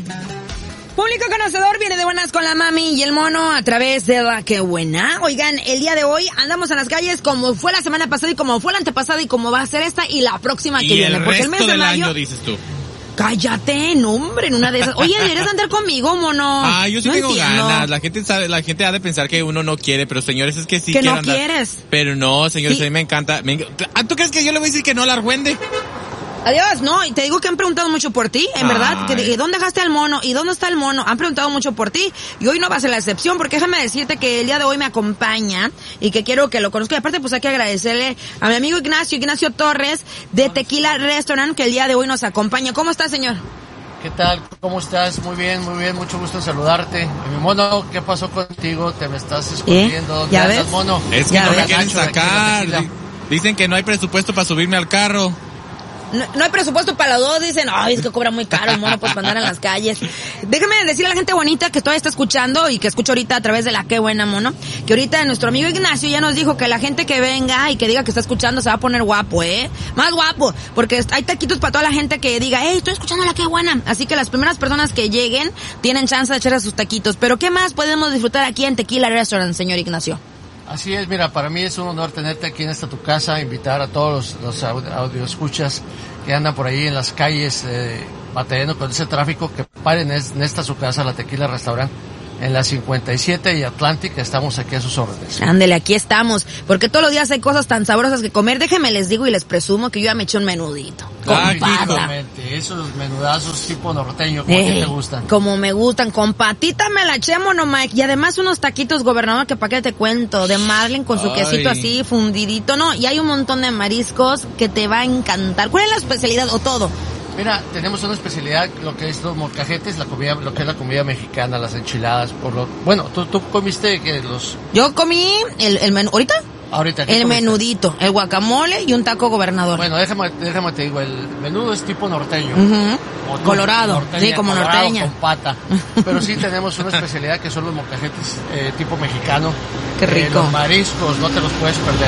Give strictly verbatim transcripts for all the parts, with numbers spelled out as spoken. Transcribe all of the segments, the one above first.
Público conocedor viene de buenas con la mami y el mono a través de la que buena. Oigan, el día de hoy andamos en las calles como fue la semana pasada y como fue la antepasada y como va a ser esta y la próxima que y viene. El porque el mes del de mayo, año, dices tú. Cállate, no hombre, en una de esas. Oye, deberías andar conmigo, mono. Ah, yo sí no tengo entiendo. ganas. La gente sabe, la gente ha de pensar que uno no quiere, pero señores, es que sí Que quiero no andar. quieres. Pero no, señores, Sí. a mí me encanta. Me enc- Ah, ¿tú crees que yo le voy a decir que no a la Argüende? Adiós, no, y te digo que han preguntado mucho por ti, en Ay. verdad, que de- ¿dónde dejaste al mono? ¿Y dónde está el mono? Han preguntado mucho por ti, y hoy no va a ser la excepción, porque déjame decirte que el día de hoy me acompaña, y que quiero que lo conozca, y aparte pues hay que agradecerle a mi amigo Ignacio, Ignacio Torres, de Tequila Restaurant, que el día de hoy nos acompaña. ¿Cómo está, señor? ¿Qué tal? ¿Cómo estás? Muy bien, muy bien, mucho gusto en saludarte. Mi mono, ¿qué pasó contigo? Te me estás escondiendo. ¿Dónde ¿Ya andas, ves? mono? Es que Ya no me ves. quieren Nacho de aquí de sacar. Tequila. Di- Dicen que no hay presupuesto para subirme al carro. No, no hay presupuesto para los dos, dicen, ay, es que cobra muy caro el mono pues para andar en las calles. Déjame decirle a la gente bonita que todavía está escuchando y que escucha ahorita a través de la Qué Buena, mono, que ahorita nuestro amigo Ignacio ya nos dijo que la gente que venga y que diga que está escuchando se va a poner guapo, ¿eh? Más guapo, porque hay taquitos para toda la gente que diga, hey, estoy escuchando la Qué Buena. Así que las primeras personas que lleguen tienen chance de echarse sus taquitos. Pero ¿qué más podemos disfrutar aquí en Tequila Restaurant, señor Ignacio? Así es, mira, para mí es un honor tenerte aquí en esta tu casa, invitar a todos los, los audio escuchas que andan por ahí en las calles eh, batallando con ese tráfico, que paren en, en esta su casa, la Tequila Restaurant, en la cincuenta y siete y Atlantic. Estamos aquí a sus órdenes. Ándele, aquí estamos, porque todos los días hay cosas tan sabrosas que comer. Déjenme les digo y les presumo que yo ya me eché un menudito. Con Ah, pata. Definitivamente, esos menudazos tipo norteño, ¿cómo Eh, te gustan? Como me gustan, con patita me la eché, mono Mike. Y además unos taquitos, gobernador, que pa' qué te cuento, de marlin con su Ay. quesito así, fundidito, ¿no? Y hay un montón de mariscos que te va a encantar. ¿Cuál es la especialidad o todo? Mira, tenemos una especialidad, lo que es los molcajetes, la comida, lo que es la comida mexicana, las enchiladas, por lo, bueno, tú, tú comiste que los, Yo comí el, el menú, ¿ahorita? ahorita. ¿qué El comiste? menudito, el guacamole y un taco gobernador. Bueno, déjame, déjame te digo, el menudo es tipo norteño. Ujú. Como tú, Colorado, sí, como colorado, norteña. con pata. Pero sí tenemos una especialidad que son los molcajetes eh, tipo mexicano. Qué Eh, rico. los mariscos, no te los puedes perder.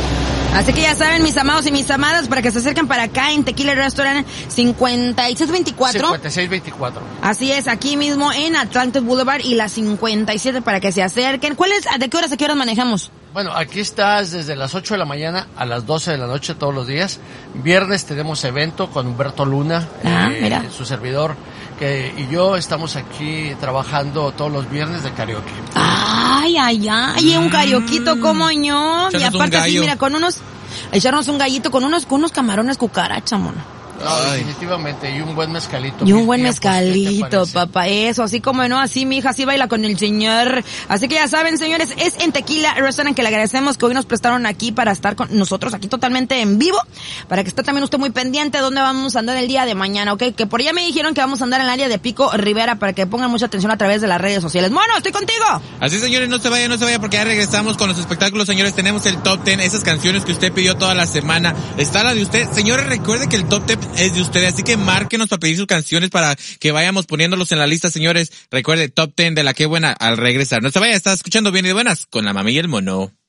Así que ya saben, mis amados y mis amadas, para que se acerquen para acá en Tequila Restaurant cincuenta y seis veinticuatro. cincuenta y seis veinticuatro. Así es, aquí mismo en Atlantic Boulevard y la cincuenta y siete para que se acerquen. ¿Cuál es, de qué horas a qué horas manejamos? Bueno, aquí estás desde las ocho de la mañana a las doce de la noche todos los días. Viernes tenemos evento con Humberto Luna, Ah, eh, mira. su servidor, que y yo estamos aquí trabajando todos los viernes de karaoke. Ay, ay, ay, y un carioquito como yo. Y Echarnos un aparte así, gallo. mira, con unos, echarnos un gallito con unos, con unos camarones cucaracha, mono. No, Ay. definitivamente, y un buen mezcalito. Y un Mis buen tiempos, ¿qué te mezcalito, parece? papá, eso, así como no, así mi hija así baila con el señor. Así que ya saben, señores, es en Tequila Restaurant que le agradecemos que hoy nos prestaron aquí para estar con nosotros aquí totalmente en vivo, para que esté también usted muy pendiente de dónde vamos a andar el día de mañana, ¿ok? Que por allá me dijeron que vamos a andar en el área de Pico Rivera para que pongan mucha atención a través de las redes sociales. Bueno, estoy contigo. Así, señores, no se vayan, no se vayan, porque ya regresamos con los espectáculos, señores. Tenemos el top ten, esas canciones que usted pidió toda la semana. Está la de usted. Señores, recuerde que el top ten es de usted, así que márquenos para pedir sus canciones para que vayamos poniéndolos en la lista, señores. Recuerde, top ten de la Qué Buena al regresar. No se vaya, está escuchando Bien y de Buenas con la mami y el mono.